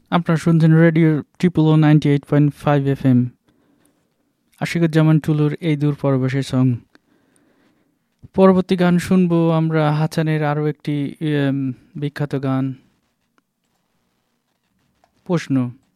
আপনারা শুনছেন radio triple 98.5 FM। Ashikuzzaman টুলুর এই দূর পরবেশের সং। পরবর্তী গান শুনবো আমরা হাসানের আরও একটি বিখ্যাত গান, প্রশ্ন।